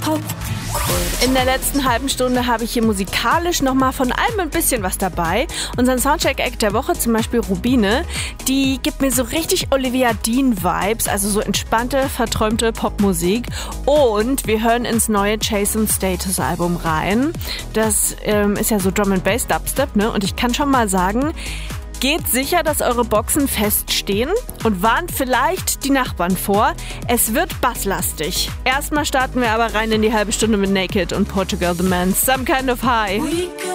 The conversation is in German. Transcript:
In der letzten halben Stunde habe ich hier musikalisch nochmal von allem ein bisschen was dabei. Unseren Soundcheck-Act der Woche, zum Beispiel Rubine, die gibt mir so richtig Olivia Dean-Vibes, also so entspannte, verträumte Popmusik. Und wir hören ins neue Jason Status-Album rein. Das ist ja so Drum and Bass Dubstep, ne? Und ich kann schon mal sagen, geht sicher, dass eure Boxen feststehen und warnt vielleicht die Nachbarn vor. Es wird basslastig. Erstmal starten wir aber rein in die halbe Stunde mit Naked und Portugal the Man. Some Kind of High.